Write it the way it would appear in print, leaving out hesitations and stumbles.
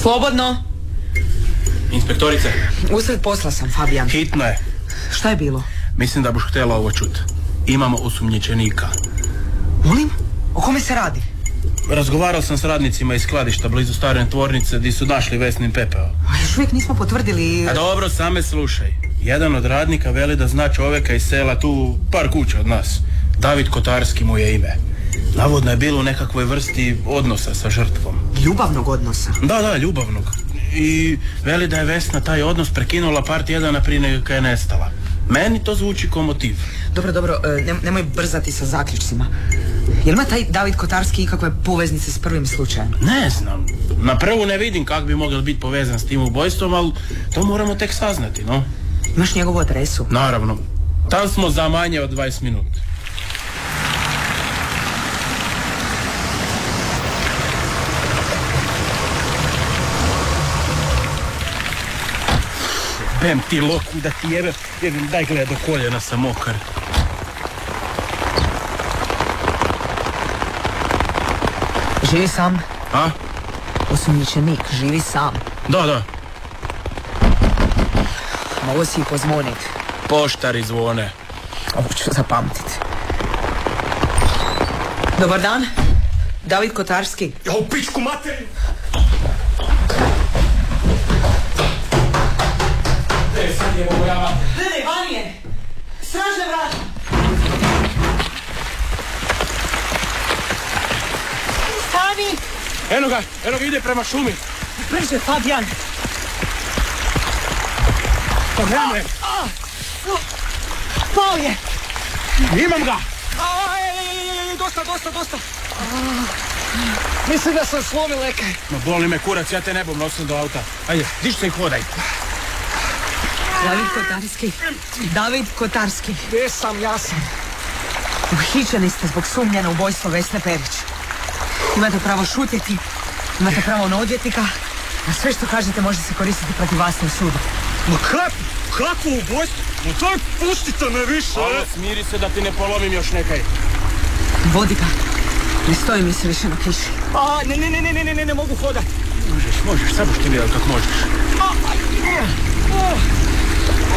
Slobodno. Inspektorice. Usred posla sam, Fabijan. Hitno je. Šta je bilo? Mislim da buš htjela ovo čut. Imamo osumnjičenika. Molim? O kome se radi? Razgovarao sam s radnicima iz skladišta blizu stare tvornice gdje su našli Vesnin pepeo. A još uvijek nismo potvrdili... A dobro, same slušaj. Jedan od radnika veli da zna čovjeka iz sela tu par kuća od nas. David Kotarski mu je ime. Navodno je bilo u nekakvoj vrsti odnosa sa žrtvom. Ljubavnog odnosa? Da, ljubavnog. I veli da je Vesna taj odnos prekinula par tjedana prije nego kad je nestala. Meni to zvuči kao motiv. Dobro, nemoj brzati sa zaključcima. Jel ima taj David Kotarski ikakve poveznice s prvim slučajem? Ne znam. Na prvu ne vidim kako bi mogel biti povezan s tim ubojstvom, ali to moramo tek saznati, no? Imaš njegovu adresu? Naravno. Tam smo za manje od 20 minuta. Bem ti loku da ti jebe, daj gleda do koljena sam mokar. Živi sam. A? Osumnjičenik, živi sam. Da. Mogu si i pozvonit. Poštari zvone. Ovo ću zapamtit. Dobar dan. David Kotarski. Ja u pičku materiju! Gledaj, van je! Stražne vrata! Stani! Eno ga, ide prema šumi. Brže, Fabijan! Pogledaj me! Pao je! Imam ga! Dosta! Mislim da sam slomio lekaj. Ma boli me kurac, ja te ne bom nosil do auta. Ajde, diš se i hodaj. David Kotarski. Gdje sam, ja sam. Uhićeni ste zbog sumnje na ubojstvo Vesne Perić. Imate pravo šutjeti, imate pravo na odvjetnika, a sve što kažete može se koristiti protiv vas na sudu. Ma kako ubojstvo? Ma daj, pustite me više! Alo, smiri se da ti ne polomim još nekaj. Vodi ga. Ne stoji mi se više na kiši. Ne mogu hodat. Možeš, sad boš ti vidjeti kako možeš.